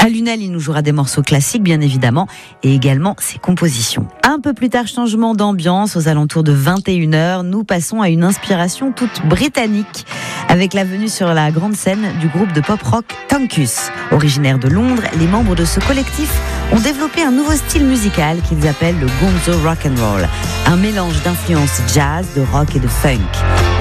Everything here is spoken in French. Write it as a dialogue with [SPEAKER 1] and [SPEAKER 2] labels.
[SPEAKER 1] À Lunel, il nous jouera des morceaux classiques, bien évidemment, et également ses compositions. Un peu plus tard, changement d'ambiance, aux alentours de 21h, nous passons à une inspiration toute britannique, avec la venue sur la grande scène du groupe de pop-rock Tankus. Originaires de Londres, les membres de ce collectif ont développé un nouveau style musical qu'ils appellent le gonzo rock and roll, un mélange d'influences jazz, de rock et de funk.